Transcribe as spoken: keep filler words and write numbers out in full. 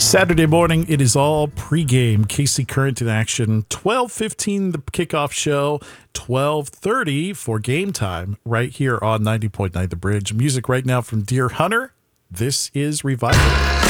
Saturday morning, it is all pregame. Casey Current in action. twelve fifteen, the kickoff show. twelve thirty for game time right here on ninety point nine The Bridge. Music right now from Deer Hunter. This is Revival.